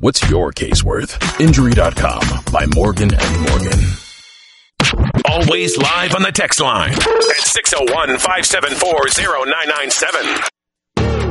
What's your case worth? Injury.com by Morgan & Morgan. Always live on the text line at 601-574-0997.